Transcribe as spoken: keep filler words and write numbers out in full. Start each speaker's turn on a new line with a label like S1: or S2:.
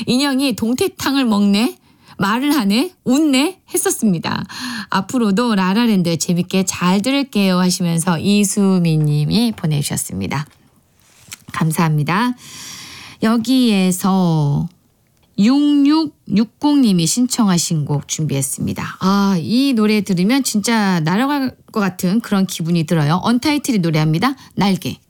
S1: 인형이 동태탕을 먹네, 말을 하네, 웃네 했었습니다. 앞으로도 라라랜드 재밌게 잘 들을게요 하시면서 이수미 님이 보내주셨습니다. 감사합니다. 여기에서 육육육공 님이 신청하신 곡 준비했습니다. 아, 이 노래 들으면 진짜 날아갈 것 같은 그런 기분이 들어요. 언타이틀이 노래합니다. 날개.